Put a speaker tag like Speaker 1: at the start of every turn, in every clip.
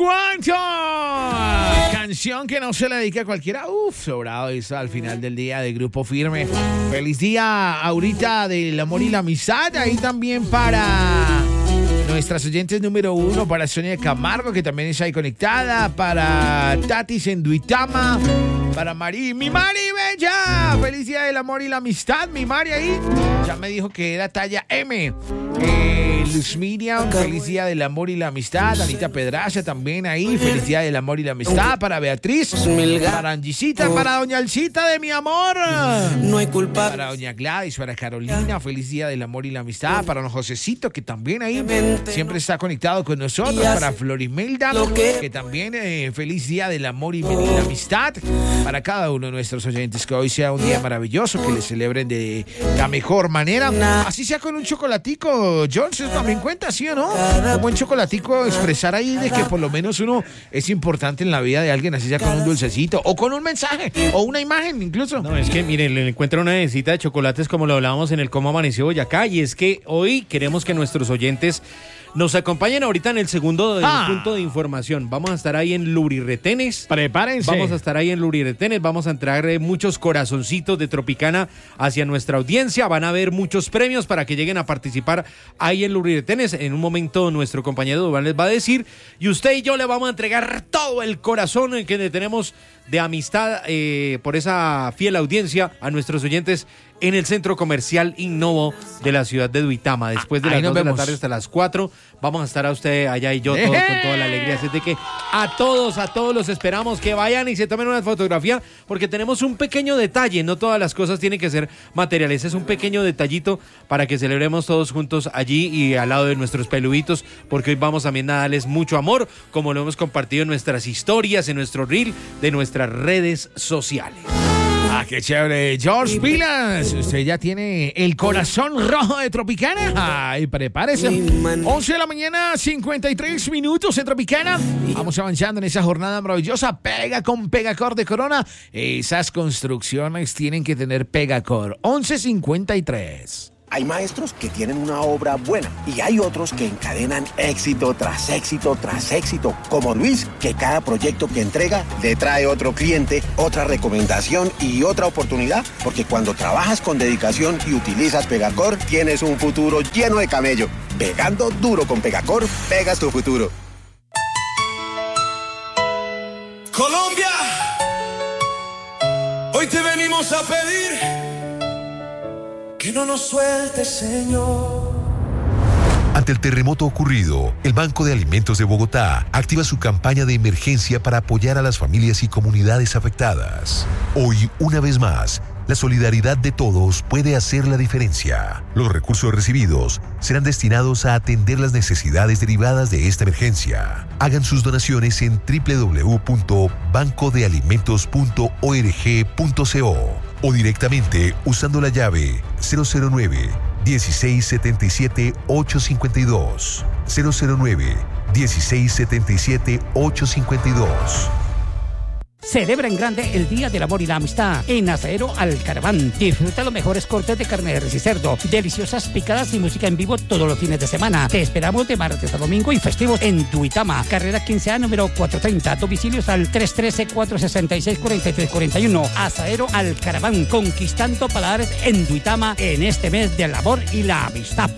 Speaker 1: cuánto. Canción que no se le dedica a cualquiera. Sobrado eso al final del día de Grupo Firme. Feliz día ahorita del amor y la amistad. Ahí también para nuestras oyentes número 1, para Sonia Camargo, que también está ahí conectada, para Tatis en Duitama, para Mari, mi Mari Bella. Feliz día del amor y la amistad, mi Mari ahí. Ya me dijo que era talla M. Luz Miriam, feliz día del amor y la amistad. Anita Pedraza también ahí, feliz día del amor y la amistad. Para Beatriz, para Angisita, para Doña Alcita de mi amor.
Speaker 2: No hay culpa.
Speaker 1: Para Doña Gladys, para Carolina, feliz día del amor y la amistad. Para Don Josecito, que también ahí siempre está conectado con nosotros. Para Florimelda, que también feliz día del amor y la amistad. Para cada uno de nuestros oyentes, que hoy sea un día maravilloso, que le celebren de la mejor manera. Así sea con un chocolatico, Jones, también cuenta, ¿sí o no? Un buen chocolatico, expresar ahí de que por lo menos uno es importante en la vida de alguien, así sea con un dulcecito, o con un mensaje, o una imagen incluso.
Speaker 3: No, es que, miren, le encuentro una necesita de chocolates como lo hablábamos en el Cómo Amaneció Boyacá, y es que hoy queremos que nuestros oyentes nos acompañen ahorita en el segundo punto de información. Vamos a estar ahí en Luriretenes.
Speaker 1: Prepárense.
Speaker 3: Vamos a estar ahí en Luriretenes. Vamos a entrar muchos corazoncitos de Tropicana hacia nuestra audiencia. Van a haber muchos premios para que lleguen a participar ahí en Luriretenes. En un momento nuestro compañero Dubán les va a decir. Y usted y yo le vamos a entregar todo el corazón que le tenemos de amistad por esa fiel audiencia a nuestros oyentes en el Centro Comercial Innovo de la ciudad de Duitama. Después de las 2 de la tarde hasta las 4, vamos a estar a usted allá y yo todos con toda la alegría. Así de que a todos los esperamos que vayan y se tomen una fotografía, porque tenemos un pequeño detalle. No todas las cosas tienen que ser materiales. Es un pequeño detallito para que celebremos todos juntos allí y al lado de nuestros peluditos, porque hoy vamos también a darles mucho amor, como lo hemos compartido en nuestras historias, en nuestro reel de nuestras redes sociales.
Speaker 1: ¡Qué chévere! George Pilas, usted ya tiene el corazón rojo de Tropicana. ¡Ay, prepárese! 11 de la mañana, 53 minutos en Tropicana. Vamos avanzando en esa jornada maravillosa. Pega con Pegacor de Corona. Esas construcciones tienen que tener Pegacor. 11:53.
Speaker 4: Hay maestros que tienen una obra buena y hay otros que encadenan éxito tras éxito tras éxito, como Luis, que cada proyecto que entrega le trae otro cliente, otra recomendación y otra oportunidad, porque cuando trabajas con dedicación y utilizas Pegacor, tienes un futuro lleno de camello. Pegando duro con Pegacor, pegas tu futuro.
Speaker 2: Colombia, hoy te venimos a pedir que no nos suelte, Señor.
Speaker 5: Ante el terremoto ocurrido, el Banco de Alimentos de Bogotá activa su campaña de emergencia para apoyar a las familias y comunidades afectadas. Hoy, una vez más, la solidaridad de todos puede hacer la diferencia. Los recursos recibidos serán destinados a atender las necesidades derivadas de esta emergencia. Hagan sus donaciones en www.bancodealimentos.org.co o directamente usando la llave 009-1677-852. 009-1677-852.
Speaker 6: Celebra en grande el Día del Amor y la Amistad en Asadero Alcaraván. Disfruta los mejores cortes de carne de res y cerdo, deliciosas picadas y música en vivo todos los fines de semana. Te esperamos de martes a domingo y festivos en Duitama, carrera 15A número 430. Domicilios al 313-466-4341. Asadero Alcaraván, conquistando paladares en Duitama en este mes del amor y la amistad.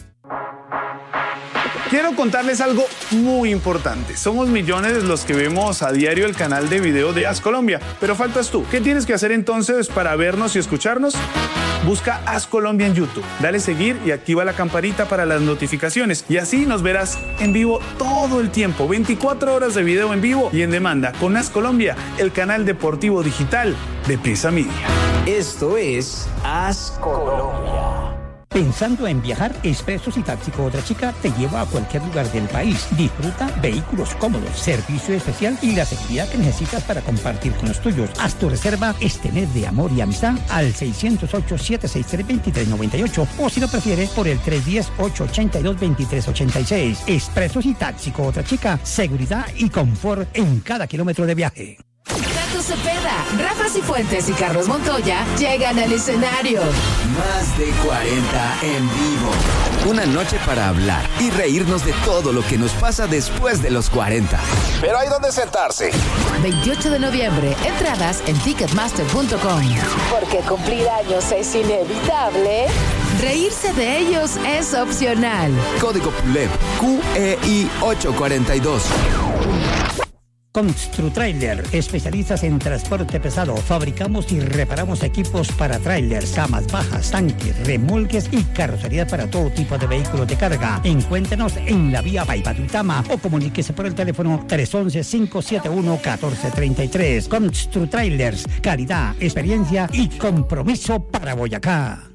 Speaker 7: Quiero contarles algo muy importante. Somos millones los que vemos a diario el canal de video de As Colombia, pero faltas tú. ¿Qué tienes que hacer entonces para vernos y escucharnos? Busca As Colombia en YouTube, dale seguir y activa la campanita para las notificaciones, y así nos verás en vivo todo el tiempo, 24 horas de video en vivo y en demanda con As Colombia, el canal deportivo digital de Prisa Media.
Speaker 2: Esto es As Colombia.
Speaker 6: Pensando en viajar, Expresos y Táxico Otra Chica te lleva a cualquier lugar del país. Disfruta vehículos cómodos, servicio especial y la seguridad que necesitas para compartir con los tuyos. Haz tu reserva este mes de amor y amistad al 608-763-2398 o si lo prefieres por el 310-882-2386. Expresos y Táxico Otra Chica, seguridad y confort en cada kilómetro de viaje.
Speaker 8: Tato Cepeda, Rafa Cifuentes y Carlos Montoya llegan al escenario.
Speaker 2: Más de 40 en vivo.
Speaker 9: Una noche para hablar y reírnos de todo lo que nos pasa después de los 40.
Speaker 10: Pero hay donde sentarse.
Speaker 8: 28 de noviembre, entradas en ticketmaster.com. Porque cumplir años es inevitable, reírse de ellos es opcional.
Speaker 9: Código PULEP QEI 842.
Speaker 6: Construtrailer, especialistas en transporte pesado. Fabricamos y reparamos equipos para trailers, camas bajas, tanques, remolques y carrocería para todo tipo de vehículos de carga. Encuéntrenos en la vía Paipa Duitama o comuníquese por el teléfono 311-571-1433. Construtrailers, calidad, experiencia y compromiso para Boyacá.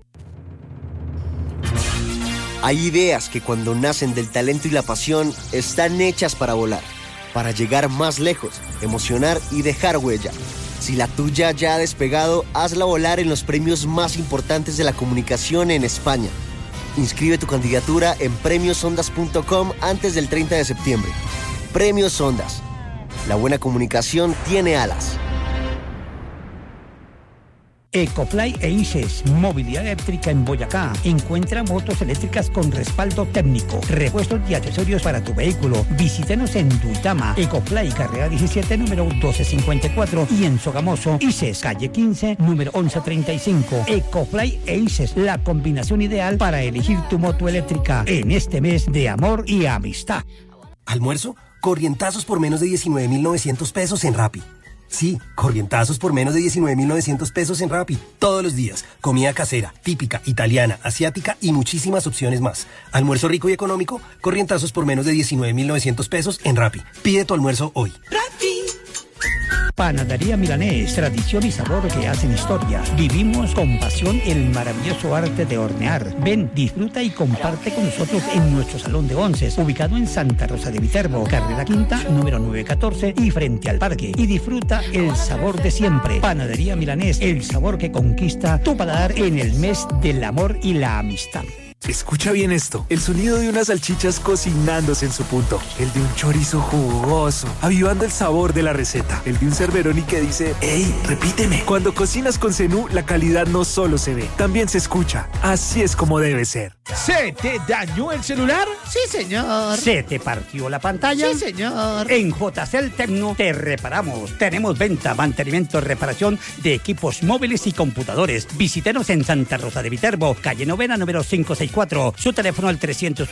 Speaker 11: Hay ideas que cuando nacen del talento y la pasión están hechas para volar, para llegar más lejos, emocionar y dejar huella. Si la tuya ya ha despegado, hazla volar en los premios más importantes de la comunicación en España. Inscribe tu candidatura en premiosondas.com antes del 30 de septiembre. Premios Ondas. La buena comunicación tiene alas.
Speaker 6: Ecofly e ICES, movilidad eléctrica en Boyacá. Encuentra motos eléctricas con respaldo técnico, repuestos y accesorios para tu vehículo. Visítenos en Duitama, Ecofly, carrera 17, número 1254, y en Sogamoso, ICES, calle 15, número 1135. Ecofly e ICES, la combinación ideal para elegir tu moto eléctrica en este mes de amor y amistad.
Speaker 12: ¿Almuerzo? Corrientazos por menos de 19.900 pesos en Rappi. Sí, corrientazos por menos de 19.900 pesos en Rappi. Todos los días. Comida casera, típica, italiana, asiática y muchísimas opciones más. Almuerzo rico y económico, corrientazos por menos de 19.900 pesos en Rappi. Pide tu almuerzo hoy. ¡Rappi!
Speaker 6: Panadería Milanés, tradición y sabor que hacen historia. Vivimos con pasión el maravilloso arte de hornear. Ven, disfruta y comparte con nosotros en nuestro salón de onces, ubicado en Santa Rosa de Viterbo, carrera quinta, número 914 y frente al parque. Y disfruta el sabor de siempre. Panadería Milanés, el sabor que conquista tu paladar en el mes del amor y la amistad.
Speaker 13: Escucha bien esto, el sonido de unas salchichas cocinándose en su punto, el de un chorizo jugoso, avivando el sabor de la receta, el de un cerveroni que dice, ¡Ey, repíteme! Cuando cocinas con Zenú, la calidad no solo se ve, también se escucha. Así es como debe ser.
Speaker 1: ¿Se te dañó el celular? Sí, señor.
Speaker 6: ¿Se te partió la pantalla?
Speaker 1: Sí, señor.
Speaker 6: En JCL Tecno te reparamos. Tenemos venta, mantenimiento, reparación de equipos móviles y computadores. Visítenos en Santa Rosa de Viterbo, calle Novena, número 564. Su teléfono al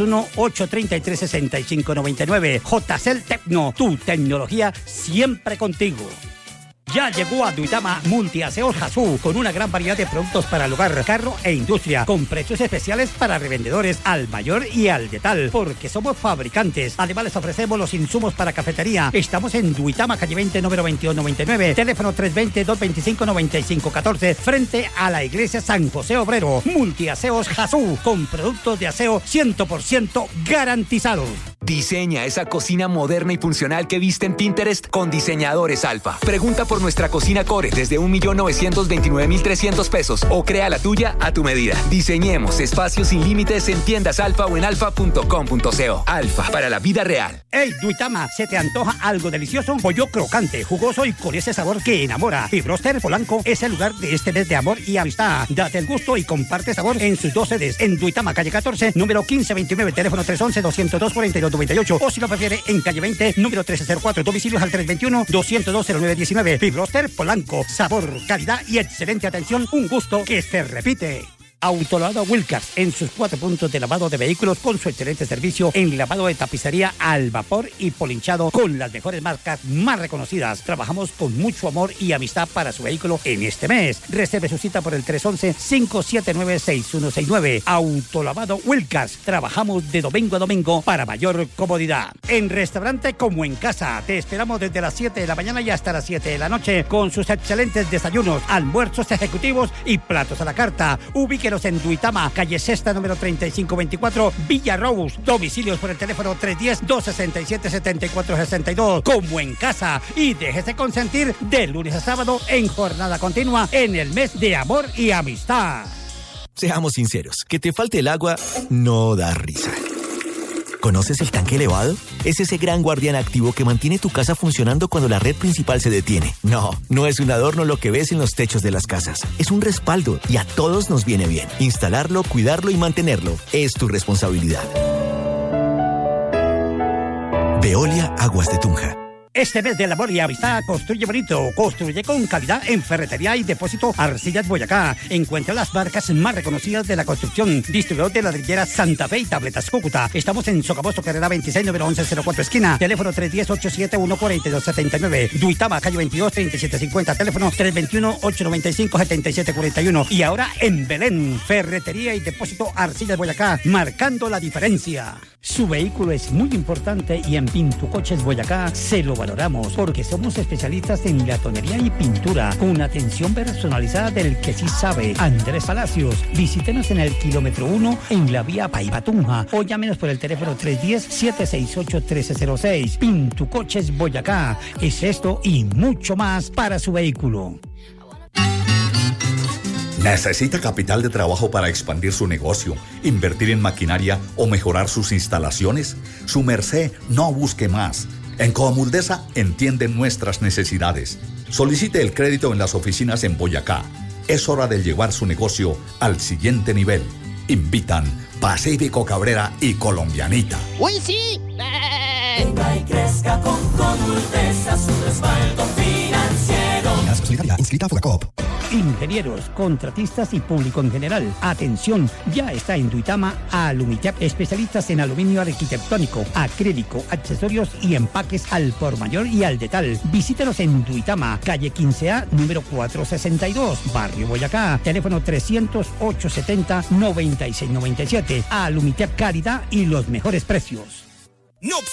Speaker 6: 301-833-6599. JCL Tecno, tu tecnología siempre contigo. Ya llegó a Duitama Multiaseos Jasú, con una gran variedad de productos para el hogar, carro e industria, con precios especiales para revendedores al mayor y al detal, porque somos fabricantes. Además les ofrecemos los insumos para cafetería. Estamos en Duitama, calle 20, número 2299, teléfono 320-225-9514, frente a la iglesia San José Obrero. Multiaseos Jasú, con productos de aseo 100% garantizados.
Speaker 14: Diseña esa cocina moderna y funcional que viste en Pinterest con Diseñadores Alfa. Pregunta por nuestra cocina Core desde 1.929.300 pesos o crea la tuya a tu medida. Diseñemos espacios sin límites en tiendas Alfa o en alfa.com.co. Alfa, para la vida real.
Speaker 6: ¡Ey, Duitama! ¿Se te antoja algo delicioso? Pollo crocante, jugoso y con ese sabor que enamora. Fibroster Polanco es el lugar de este mes de amor y amistad. Date el gusto y comparte sabor en sus 2 sedes. En Duitama, calle 14, número 1529, teléfono 311-202-4298. O si lo prefiere, en calle 20, número 1304, domicilios al 321-202-0919. Fibroster Polanco, sabor, calidad y excelente atención, un gusto que se repite. Autolavado Wilcars, en sus 4 puntos de lavado de vehículos, con su excelente servicio en lavado de tapicería al vapor y polinchado con las mejores marcas más reconocidas. Trabajamos con mucho amor y amistad para su vehículo en este mes. Reserve su cita por el 311-579-6169. Autolavado Wilcars, trabajamos de domingo a domingo para mayor comodidad. En restaurante como en casa, te esperamos desde las 7 de la mañana y hasta las 7 de la noche con sus excelentes desayunos, almuerzos ejecutivos y platos a la carta. Ubíquenos en Duitama, calle Sexta, número 3524, Villa Rose. Domicilios por el teléfono 310-267-7462. Como en casa. Y déjese consentir de lunes a sábado en jornada continua en el mes de amor y amistad.
Speaker 15: Seamos sinceros, que te falte el agua no da risa. ¿Conoces el tanque elevado? Es ese gran guardián activo que mantiene tu casa funcionando cuando la red principal se detiene. No es un adorno lo que ves en los techos de las casas. Es un respaldo y a todos nos viene bien. Instalarlo, cuidarlo y mantenerlo es tu responsabilidad. Veolia Aguas de Tunja.
Speaker 6: Este mes del amor y amistad, construye bonito, construye con calidad en Ferretería y Depósito Arcillas Boyacá. Encuentra las marcas más reconocidas de la construcción. Distribuidor de ladrilleras Santa Fe y Tabletas Cúcuta. Estamos en Sogamoso, carrera 26, número 1104, esquina. Teléfono 310-871-4279. Duitama, calle 22, 3750. Teléfono 321-895-7741. Y ahora en Belén, Ferretería y Depósito Arcillas Boyacá, marcando la diferencia. Su vehículo es muy importante y en Pintucoches Boyacá se lo valoramos porque somos especialistas en latonería y pintura con atención personalizada del que sí sabe. Andrés Palacios, visítenos en el kilómetro 1 en la vía Paipa-Tunja o llámenos por el teléfono 310-768-1306. Pintucoches Boyacá, es esto y mucho más para su vehículo.
Speaker 16: ¿Necesita capital de trabajo para expandir su negocio, invertir en maquinaria o mejorar sus instalaciones? Su merced, no busque más. En Coamuldesa entienden nuestras necesidades. Solicite el crédito en las oficinas en Boyacá. Es hora de llevar su negocio al siguiente nivel. Invitan Pacífico Cabrera y Colombianita.
Speaker 17: ¡Uy, sí!
Speaker 2: Venga y crezca con Coamuldesa, su respaldo financiero.
Speaker 12: Solidaria, inscrita a Fogacop.
Speaker 6: Ingenieros, contratistas y público en general. Atención, ya está en Duitama Alumitep, especialistas en aluminio arquitectónico, acrílico, accesorios y empaques al por mayor y al detal. Visítenos en Duitama, calle 15A, número 462, Barrio Boyacá. Teléfono 300-870-9697. Alumitep, calidad y los mejores precios.
Speaker 2: No